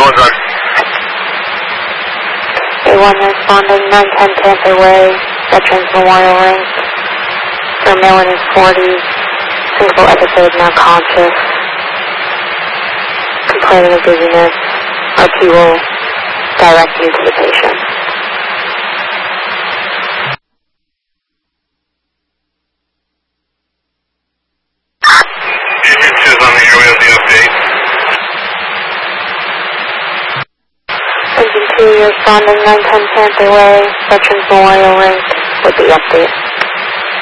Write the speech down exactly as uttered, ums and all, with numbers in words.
one's on. A one responding, nine ten Panther Way, Veterans Memorial Ring. For male in his forties, single episode, not conscious. Complaining of dizziness. R P will direct you to the patient. Agent two is on the airway with the update. Engine two, you're responding, nine ten Panther Way, Veterans Memorial Ring, with the update.